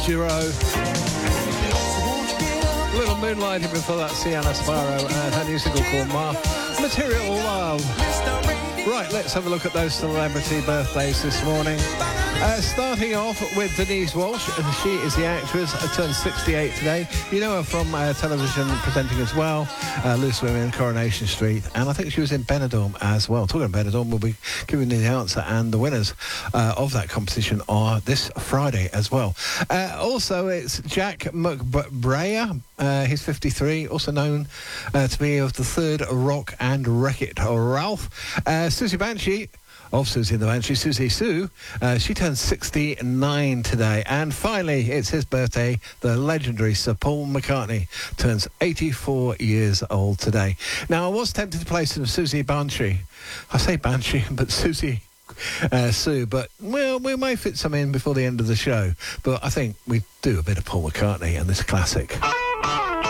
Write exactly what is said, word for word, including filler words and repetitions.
Giro. Little Moonlighting before that, Sienna Sparrow and her new single called Ma- Material Love. Right, let's have a look at those celebrity birthdays this morning. Uh, starting off with Denise Walsh, and she is the actress, uh, turned sixty-eight today. You know her from uh, television presenting as well, uh, Loose Women, Coronation Street, and I think she was in Benidorm as well. Talking of Benidorm, we'll be giving you the answer, and the winners uh, of that competition are this Friday as well. Uh, also, it's Jack McBrayer. Uh, he's fifty-three, also known uh, to be of the Third Rock and Wreck-It Ralph. Uh, Susie Banshee, of Susie and the Banshee, Susie Sue, uh, she turns sixty-nine today. And finally, it's his birthday. The legendary Sir Paul McCartney turns eighty-four years old today. Now, I was tempted to play some Susie Banshee. I say Banshee, but Susie uh, Sue, but well, we may fit some in before the end of the show. But I think we do a bit of Paul McCartney and this classic.